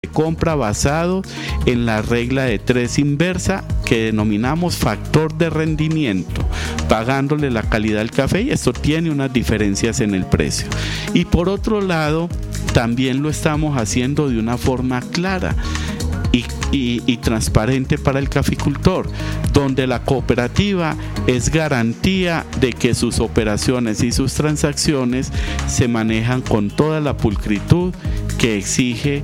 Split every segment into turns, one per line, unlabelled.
compra basado en la regla de 3 inversa que denominamos factor de rendimiento, pagándole la calidad del café, y esto tiene unas diferencias en el precio. Y por otro lado, también lo estamos haciendo de una forma clara y transparente para el caficultor, donde la cooperativa es garantía de que sus operaciones y sus transacciones se manejan con toda la pulcritud que exige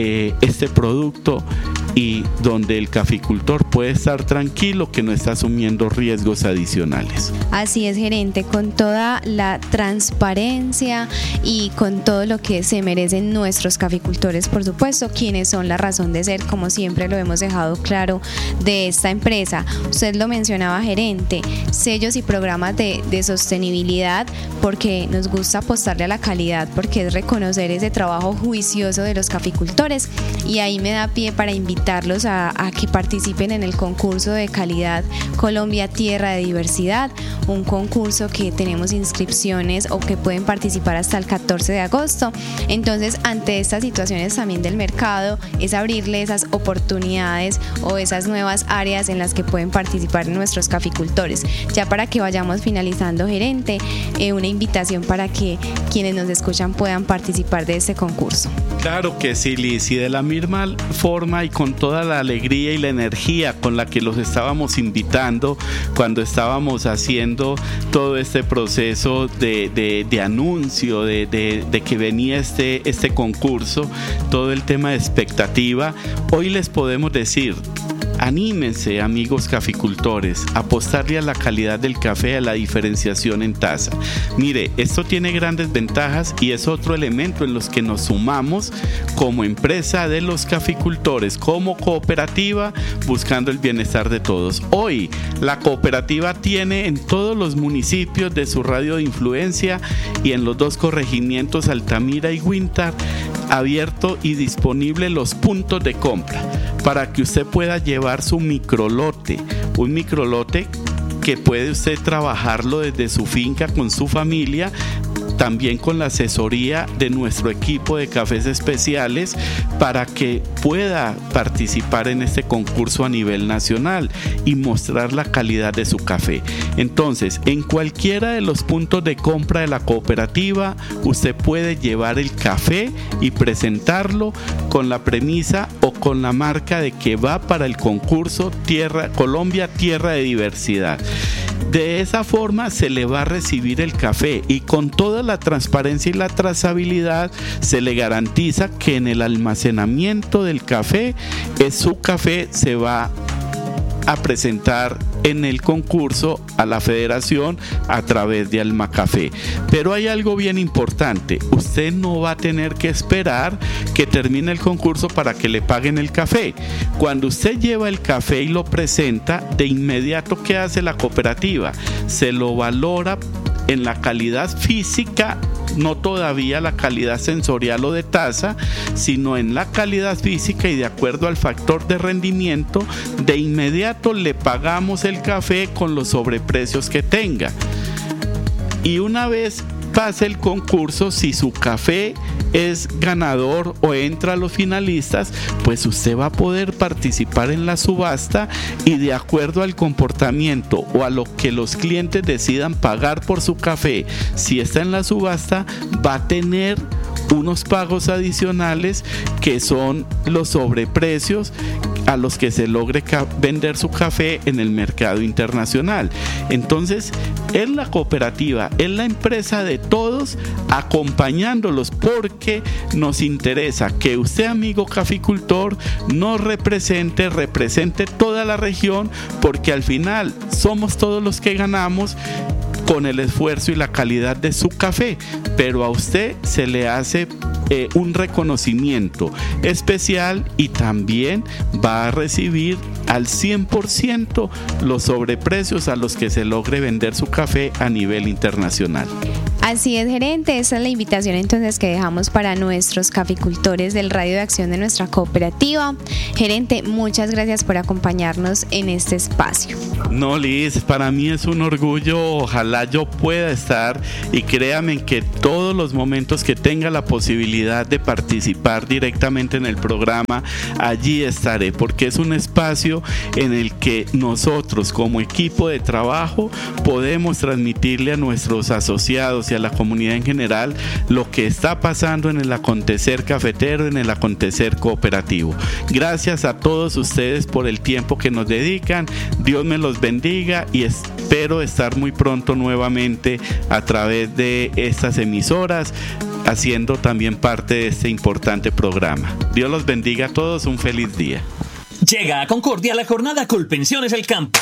este producto, y donde el caficultor puede estar tranquilo que no está asumiendo riesgos adicionales.
Así es, gerente, con toda la transparencia y con todo lo que se merecen nuestros caficultores, por supuesto, quienes son la razón de ser, como siempre lo hemos dejado claro, de esta empresa. Usted lo mencionaba, gerente, sellos y programas de sostenibilidad, porque nos gusta apostarle a la calidad, porque es reconocer ese trabajo juicioso de los caficultores, y ahí me da pie para invitarlos a que participen en el concurso de calidad Colombia Tierra de Diversidad, un concurso que tenemos inscripciones o que pueden participar hasta el 14 de agosto. Entonces, ante estas situaciones también del mercado, es abrirle esas oportunidades o esas nuevas áreas en las que pueden participar nuestros caficultores. Ya para que vayamos finalizando, gerente, una invitación para que quienes nos escuchan puedan participar de este concurso.
Claro que sí, Liz, y de la misma forma y con toda la alegría y la energía con la que los estábamos invitando cuando estábamos haciendo todo este proceso de anuncio de que venía este concurso, todo el tema de expectativa, hoy les podemos decir: anímense, amigos caficultores, a apostarle a la calidad del café, a la diferenciación en taza. Mire, esto tiene grandes ventajas y es otro elemento en los que nos sumamos como empresa de los caficultores, como cooperativa, buscando el bienestar de todos. Hoy, la cooperativa tiene en todos los municipios de su radio de influencia y en los 2 corregimientos, Altamira y Huíntar, abierto y disponible los puntos de compra para que usted pueda llevar su microlote, un microlote que puede usted trabajarlo desde su finca con su familia, también con la asesoría de nuestro equipo de cafés especiales, para que pueda participar en este concurso a nivel nacional y mostrar la calidad de su café. Entonces, en cualquiera de los puntos de compra de la cooperativa, usted puede llevar el café y presentarlo con la premisa o con la marca de que va para el concurso Colombia Tierra de Diversidad. De esa forma se le va a recibir el café, y con toda la transparencia y la trazabilidad se le garantiza que en el almacenamiento del café, su café se va a presentar en el concurso a la federación a través de Almacafé. Pero hay algo bien importante: usted no va a tener que esperar que termine el concurso para que le paguen el café. Cuando usted lleva el café y lo presenta, de inmediato, ¿qué hace la cooperativa? Se lo valora en la calidad física, no todavía la calidad sensorial o de taza, sino en la calidad física, y de acuerdo al factor de rendimiento, de inmediato le pagamos el café con los sobreprecios que tenga. Y una vez pase el concurso, si su café es ganador o entra a los finalistas, pues usted va a poder participar en la subasta, y de acuerdo al comportamiento o a lo que los clientes decidan pagar por su café, si está en la subasta, va a tener unos pagos adicionales que son los sobreprecios a los que se logre vender su café en el mercado internacional. Entonces, es la cooperativa, es la empresa de todos, acompañándolos, porque nos interesa que usted, amigo caficultor, nos represente toda la región, porque al final somos todos los que ganamos con el esfuerzo y la calidad de su café, pero a usted se le hace un reconocimiento especial, y también va a recibir al 100% los sobreprecios a los que se logre vender su café a nivel internacional.
Así es, gerente, esa es la invitación entonces que dejamos para nuestros caficultores del radio de acción de nuestra cooperativa. Gerente, muchas gracias por acompañarnos en este espacio.
No, Liz, para mí es un orgullo, ojalá yo pueda estar, y créanme que todos los momentos que tenga la posibilidad de participar directamente en el programa, allí estaré, porque es un espacio en el que nosotros como equipo de trabajo podemos transmitirle a nuestros asociados y a la comunidad en general lo que está pasando en el acontecer cafetero, en el acontecer cooperativo. Gracias a todos ustedes por el tiempo que nos dedican, Dios me los bendiga y espero estar muy pronto nuevamente a través de estas emisoras, haciendo también parte de este importante programa. Dios los bendiga a todos, un feliz día.
Llega a Concordia la jornada Colpensiones El Campo.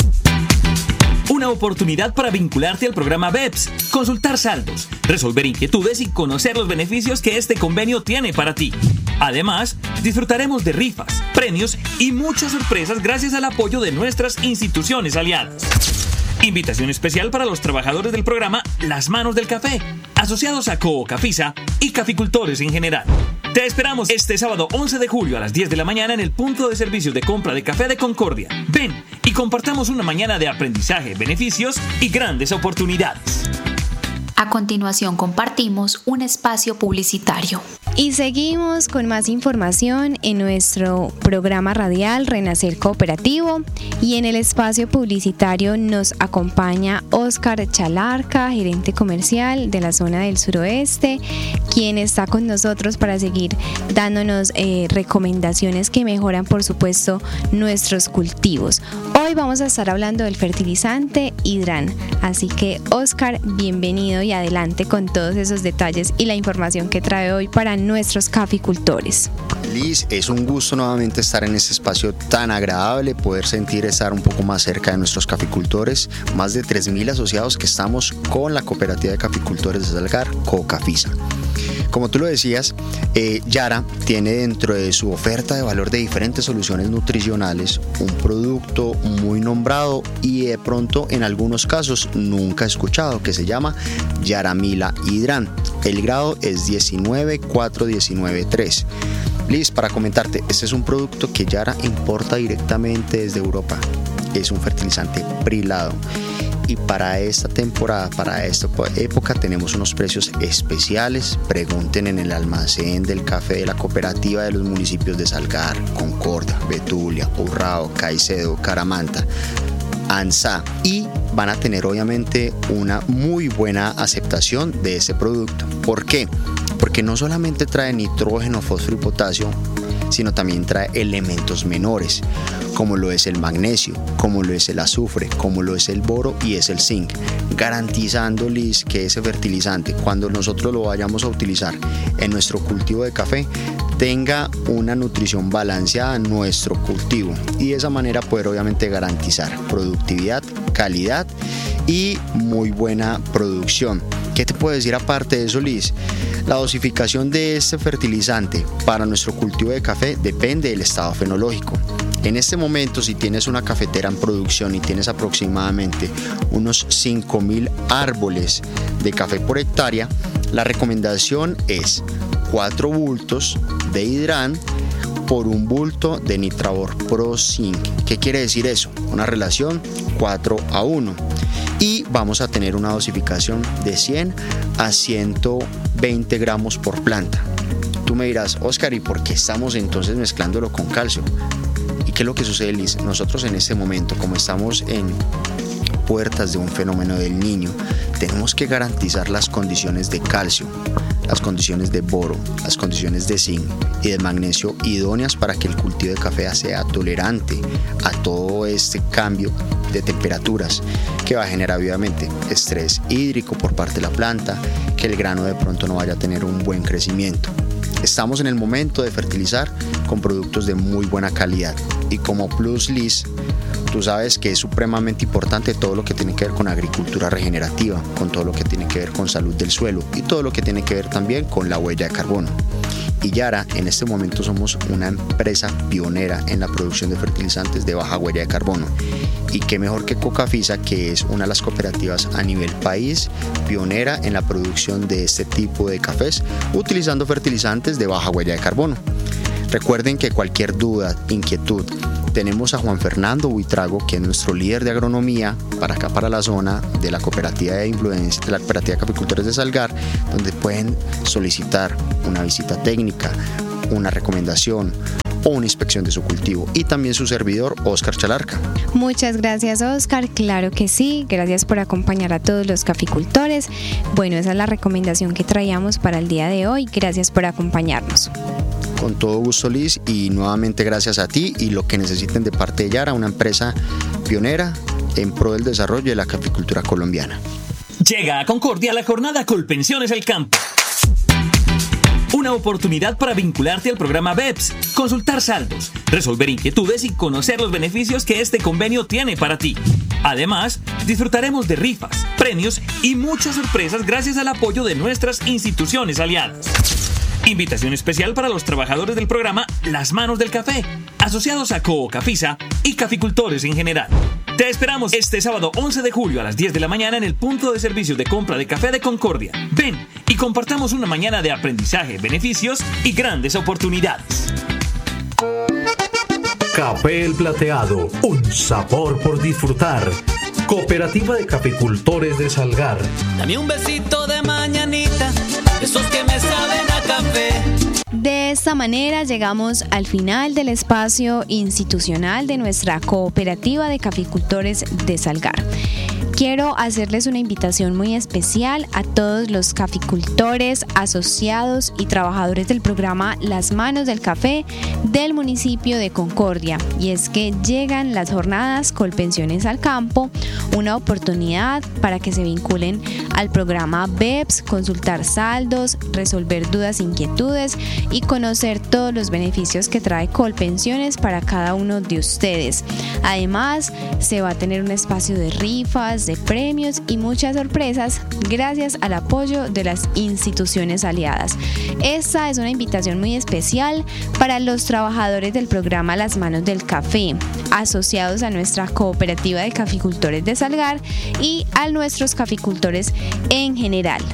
Una oportunidad para vincularte al programa BEPS, consultar saldos, resolver inquietudes y conocer los beneficios que este convenio tiene para ti. Además, disfrutaremos de rifas, premios y muchas sorpresas gracias al apoyo de nuestras instituciones aliadas. Invitación especial para los trabajadores del programa Las Manos del Café, asociados a Coocafisa y caficultores en general. Te esperamos este sábado 11 de julio a las 10 de la mañana en el punto de servicio de compra de café de Concordia. Ven y compartamos una mañana de aprendizaje, beneficios y grandes oportunidades.
A continuación compartimos un espacio publicitario.
Y seguimos con más información en nuestro programa radial Renacer Cooperativo, y en el espacio publicitario nos acompaña Óscar Chalarca, gerente comercial de la zona del suroeste, quien está con nosotros para seguir dándonos recomendaciones que mejoran, por supuesto, nuestros cultivos. Hoy vamos a estar hablando del fertilizante Hidran, así que Óscar, bienvenido y adelante con todos esos detalles y la información que trae hoy para nuestros caficultores.
Liz, es un gusto nuevamente estar en este espacio tan agradable, poder sentir estar un poco más cerca de nuestros caficultores, más de 3.000 asociados que estamos con la Cooperativa de Caficultores de Salgar, Coocafisa. Como tú lo decías, Yara tiene dentro de su oferta de valor de diferentes soluciones nutricionales un producto muy nombrado y de pronto en algunos casos nunca escuchado, que se llama Yaramila Hidran. El grado es 19.4.19.3. Liz, para comentarte, este es un producto que Yara importa directamente desde Europa. Es un fertilizante brilado. Y para esta temporada, para esta época, tenemos unos precios especiales. Pregunten en el almacén del café de la cooperativa de los municipios de Salgar, Concordia, Betulia, Urrao, Caicedo, Caramanta, Anzá, y van a tener obviamente una muy buena aceptación de este producto. ¿Por qué? Porque no solamente trae nitrógeno, fósforo y potasio, sino también trae elementos menores, como lo es el magnesio, como lo es el azufre, como lo es el boro y es el zinc, garantizando, Liz, que ese fertilizante, cuando nosotros lo vayamos a utilizar en nuestro cultivo de café, tenga una nutrición balanceada en nuestro cultivo, y de esa manera poder obviamente garantizar productividad, calidad y muy buena producción. ¿Qué te puedo decir aparte de eso, Liz? La dosificación de este fertilizante para nuestro cultivo de café depende del estado fenológico. En este momento, si tienes una cafetera en producción y tienes aproximadamente unos 5.000 árboles de café por hectárea, la recomendación es 4 bultos de Hidran por un bulto de Nitrabor Pro Zinc. ¿Qué quiere decir eso? Una relación 4:1. Y vamos a tener una dosificación de 100 a 120 gramos por planta. Tú me dirás, Óscar, ¿y por qué estamos entonces mezclándolo con calcio? ¿Y qué es lo que sucede, Liz? Nosotros en este momento, como estamos en puertas de un fenómeno del Niño, tenemos que garantizar las condiciones de calcio, las condiciones de boro, las condiciones de zinc y de magnesio idóneas para que el cultivo de café sea tolerante a todo este cambio de temperaturas que va a generar obviamente estrés hídrico por parte de la planta, que el grano de pronto no vaya a tener un buen crecimiento. Estamos en el momento de fertilizar con productos de muy buena calidad, y como plus, Liz, tú sabes que es supremamente importante todo lo que tiene que ver con agricultura regenerativa, con todo lo que tiene que ver con salud del suelo y todo lo que tiene que ver también con la huella de carbono. Y Yara, en este momento somos una empresa pionera en la producción de fertilizantes de baja huella de carbono. Y qué mejor que Cocafisa, que es una de las cooperativas a nivel país pionera en la producción de este tipo de cafés, utilizando fertilizantes de baja huella de carbono. Recuerden que cualquier duda, inquietud, tenemos a Juan Fernando Buitrago, que es nuestro líder de agronomía para acá, para la zona de la cooperativa de influencia, de la cooperativa de caficultores de Salgar, donde pueden solicitar una visita técnica, una recomendación o una inspección de su cultivo. Y también su servidor, Óscar Chalarca.
Muchas gracias, Óscar. Claro que sí. Gracias por acompañar a todos los caficultores. Bueno, esa es la recomendación que traíamos para el día de hoy. Gracias por acompañarnos.
Con todo gusto, Liz, y nuevamente gracias a ti, y lo que necesiten de parte de Yara, una empresa pionera en pro del desarrollo de la caficultura colombiana.
Llega a Concordia la jornada Colpensiones al Campo. Una oportunidad para vincularte al programa BEPS, consultar saldos, resolver inquietudes y conocer los beneficios que este convenio tiene para ti. Además, disfrutaremos de rifas, premios y muchas sorpresas gracias al apoyo de nuestras instituciones aliadas. Invitación especial para los trabajadores del programa Las Manos del Café, asociados a Cocafisa y caficultores en general. Te esperamos este sábado 11 de julio a las 10 de la mañana en el punto de servicio de compra de café de Concordia. Ven y compartamos una mañana de aprendizaje, beneficios y grandes oportunidades.
Café El Plateado, un sabor por disfrutar. Cooperativa de Caficultores de Salgar.
Dame un besito de mañanita, esos que me saben a café.
De esta manera llegamos al final del espacio institucional de nuestra Cooperativa de Caficultores de Salgar. Quiero hacerles una invitación muy especial a todos los caficultores, asociados y trabajadores del programa Las Manos del Café del municipio de Concordia. Y es que llegan las jornadas Colpensiones al Campo, una oportunidad para que se vinculen al programa BEPS, consultar saldos, resolver dudas e inquietudes y conocer todos los beneficios que trae Colpensiones para cada uno de ustedes. Además, se va a tener un espacio de rifas, de premios y muchas sorpresas gracias al apoyo de las instituciones aliadas. Esta es una invitación muy especial para los trabajadores del programa Las Manos del Café, asociados a nuestra Cooperativa de Caficultores de Salgar y a nuestros caficultores en general.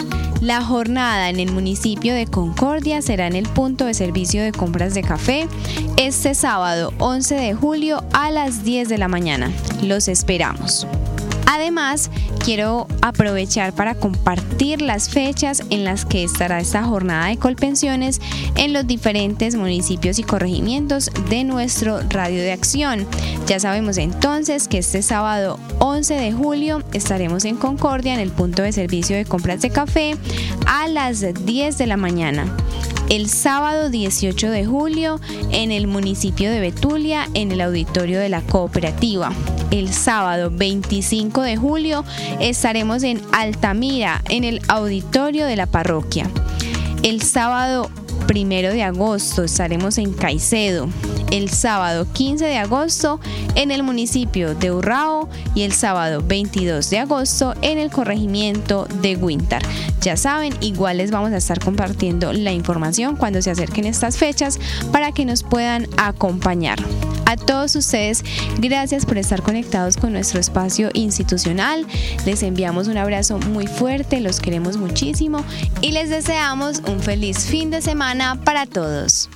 La jornada en el municipio de Concordia será en el punto de servicio de compras de café este sábado 11 de julio a las 10 de la mañana. Los esperamos. Además, quiero aprovechar para compartir las fechas en las que estará esta jornada de Colpensiones en los diferentes municipios y corregimientos de nuestro radio de acción. Ya sabemos entonces que este sábado 11 de julio estaremos en Concordia en el punto de servicio de compras de café a las 10 de la mañana. El sábado 18 de julio en el municipio de Betulia en el auditorio de la cooperativa. El sábado 25 de julio estaremos en Altamira en el auditorio de la parroquia. El sábado 1 de agosto estaremos en Caicedo. El sábado 15 de agosto en el municipio de Urrao y el sábado 22 de agosto en el corregimiento de Huíntar. Ya saben, igual les vamos a estar compartiendo la información cuando se acerquen estas fechas para que nos puedan acompañar. A todos ustedes, gracias por estar conectados con nuestro espacio institucional. Les enviamos un abrazo muy fuerte, los queremos muchísimo y les deseamos un feliz fin de semana para todos.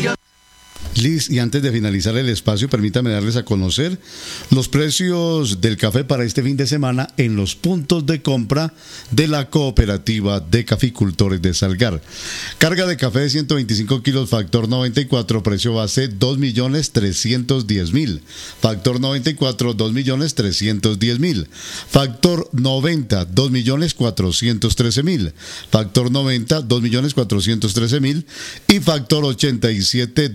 Liz, y antes de finalizar el espacio, permítame darles a conocer los precios del café para este fin de semana en los puntos de compra de la Cooperativa de Caficultores de Salgar. Carga de café de 125 kilos, factor 94, precio base 2.310.000. Factor 94, 2.310.000. Factor 90, 2.413.000. Factor 90, 2.413.000. Y factor 87,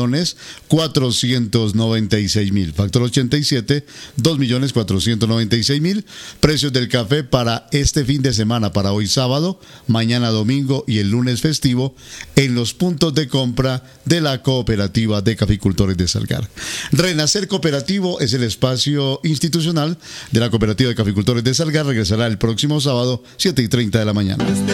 2.496.000. Factor 87, 2.496.000. Precios del café para este fin de semana, para hoy sábado, mañana domingo y el lunes festivo, en los puntos de compra de la Cooperativa de Caficultores de Salgar. Renacer Cooperativo es el espacio institucional de la Cooperativa de Caficultores de Salgar. Regresará el próximo sábado, 7:30 de la mañana.